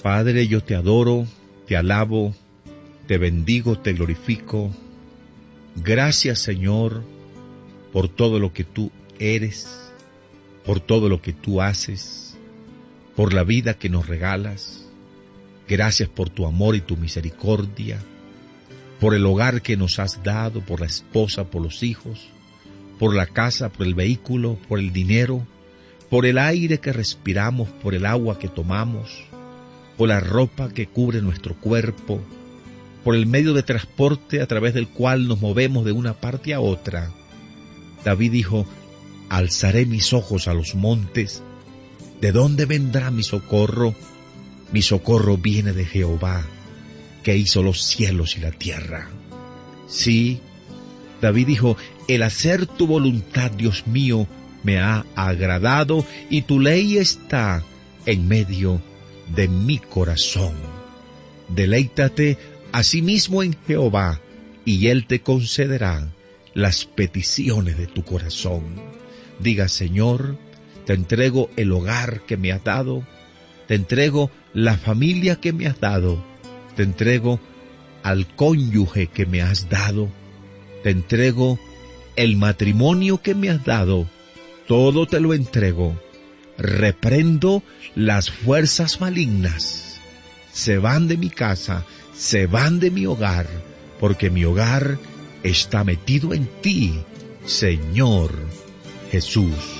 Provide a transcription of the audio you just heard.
Padre, yo te adoro, te alabo, te bendigo, te glorifico. Gracias, Señor, por todo lo que tú eres, por todo lo que tú haces, por la vida que nos regalas. Gracias por tu amor y tu misericordia, por el hogar que nos has dado, por la esposa, por los hijos, por la casa, por el vehículo, por el dinero, por el aire que respiramos, por el agua que tomamos, por la ropa que cubre nuestro cuerpo, por el medio de transporte a través del cual nos movemos de una parte a otra. David dijo: alzaré mis ojos a los montes. ¿De dónde vendrá mi socorro? Mi socorro viene de Jehová, que hizo los cielos y la tierra. Sí, David dijo: el hacer tu voluntad, Dios mío, me ha agradado, y tu ley está en medio de mi corazón. Deleítate asimismo en Jehová, y Él te concederá las peticiones de tu corazón. Diga: Señor, te entrego el hogar que me has dado, te entrego la familia que me has dado, te entrego al cónyuge que me has dado, te entrego el matrimonio que me has dado, todo te lo entrego. Reprendo las fuerzas malignas, se van de mi casa, se van de mi hogar, porque mi hogar está metido en ti, Señor Jesús.